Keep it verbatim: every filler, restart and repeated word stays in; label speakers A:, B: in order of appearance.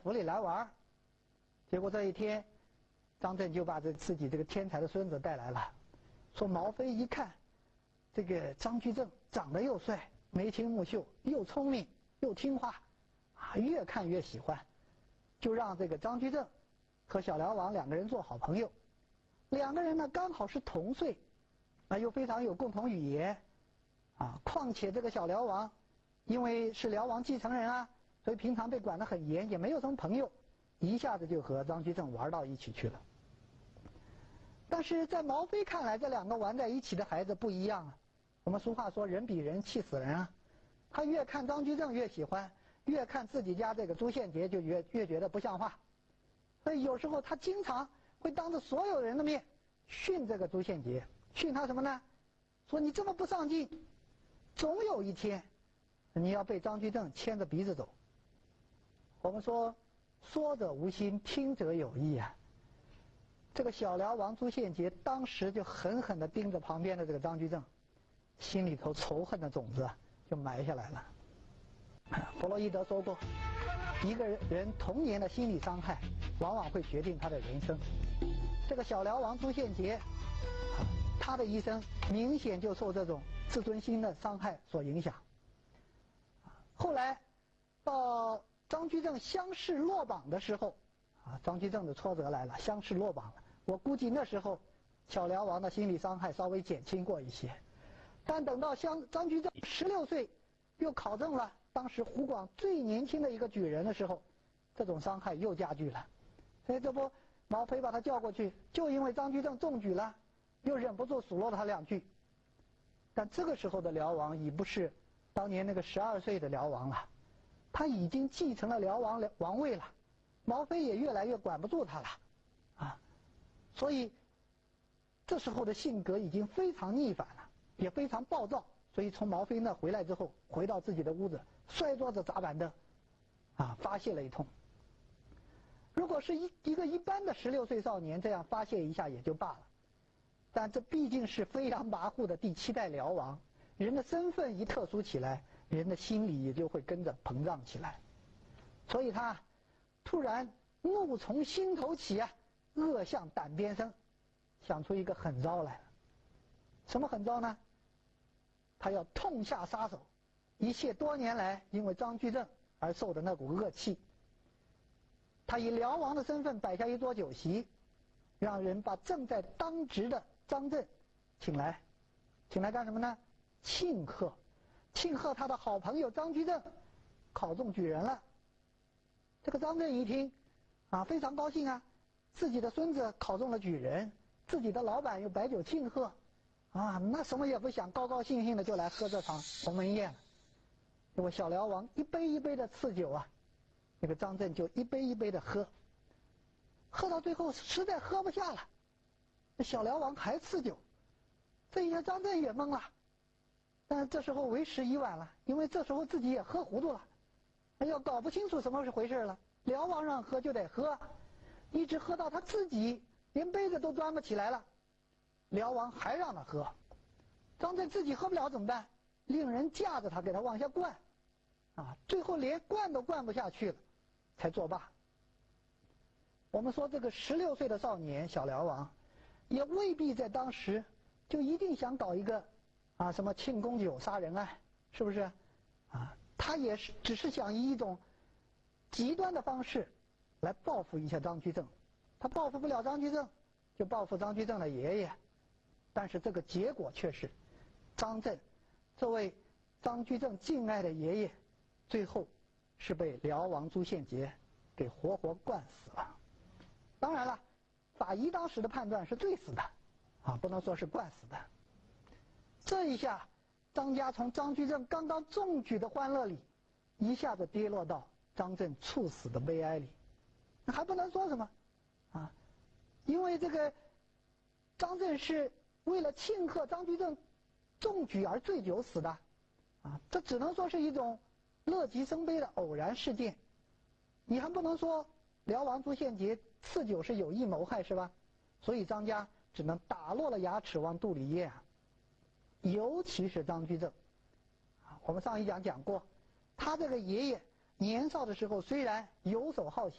A: 府里来玩。结果这一天，张震就把这自己这个天才的孙子带来了，说毛飞一看，这个张居正长得又帅，眉清目秀，又聪明又听话，啊，越看越喜欢，就让这个张居正和小辽王两个人做好朋友。两个人呢刚好是同岁，啊，又非常有共同语言，啊，况且这个小辽王因为是辽王继承人啊，所以平常被管得很严，也没有什么朋友，一下子就和张居正玩到一起去了。但是在毛飞看来，这两个玩在一起的孩子不一样啊。我们俗话说人比人气死人啊，他越看张居正越喜欢，越看自己家这个朱宪杰就越越觉得不像话，所以有时候他经常会当着所有人的面训这个朱宪杰，训他什么呢？说你这么不上进，总有一天你要被张居正牵着鼻子走。我们说说者无心，听者有意啊。这个小辽王朱宪杰当时就狠狠地盯着旁边的这个张居正，心里头仇恨的种子啊就埋下来了。弗洛伊德说过，一个人童年的心理伤害往往会决定他的人生。这个小辽王朱宪杰，他的一生明显就受这种自尊心的伤害所影响。后来到张居正乡试落榜的时候，啊，张居正的挫折来了，乡试落榜了。我估计那时候小辽王的心理伤害稍微减轻过一些，但等到乡张居正十六岁又考中了当时湖广最年轻的一个举人的时候，这种伤害又加剧了。所以这不毛飞把他叫过去，就因为张居正中举了，又忍不住数落了他两句。但这个时候的辽王已不是当年那个十二岁的辽王了，他已经继承了辽王王位了，毛飞也越来越管不住他了，啊，所以这时候的性格已经非常逆反了，也非常暴躁。所以从毛飞那回来之后，回到自己的屋子，摔桌子砸板凳，啊，发泄了一通。如果是一一个一般的十六岁少年这样发泄一下也就罢了，但这毕竟是飞扬跋扈的第七代辽王，人的身份一特殊起来，人的心理也就会跟着膨胀起来。所以他突然怒从心头起啊，恶向胆边生，想出一个狠招来了。什么狠招呢？他要痛下杀手，一切多年来因为张居正而受的那股恶气。他以辽王的身份摆下一桌酒席，让人把正在当值的张震请来，请来干什么呢？庆贺，庆贺他的好朋友张居正考中举人了。这个张震一听，啊，非常高兴啊，自己的孙子考中了举人，自己的老板又摆酒庆贺，啊，那什么也不想，高高兴兴的就来喝这场鸿门宴了。结果小辽王一杯一杯的赐酒啊，那个张震就一杯一杯的喝，喝到最后实在喝不下了，那小辽王还赐酒，这一下张震也懵了。但这时候为时已晚了，因为这时候自己也喝糊涂了，哎呀，搞不清楚什么是回事了。辽王让喝就得喝，一直喝到他自己连杯子都端不起来了，辽王还让他喝，张震自己喝不了怎么办？令人架着他给他往下灌，啊，最后连灌都灌不下去了，才作罢。我们说这个十六岁的少年小辽王，也未必在当时就一定想搞一个啊什么庆功酒杀人案，是不是？啊，他也是只是想以一种极端的方式来报复一下张居正。他报复不了张居正，就报复张居正的爷爷。但是这个结果却是，张震这位张居正敬爱的爷爷，最后是被辽王朱宪杰给活活灌死了。当然了，法医当时的判断是醉死的，啊，不能说是灌死的。这一下，张家从张居正刚刚中举的欢乐里，一下子跌落到张震猝死的悲哀里。那还不能说什么，啊，因为这个张震是为了庆贺张居正中举而醉酒死的，啊，这只能说是一种乐极生悲的偶然事件。你还不能说辽王朱宪杰赐酒是有意谋害，是吧？所以张家只能打落了牙齿往肚里咽啊。尤其是张居正，啊，我们上一讲讲过，他这个爷爷年少的时候虽然游手好闲，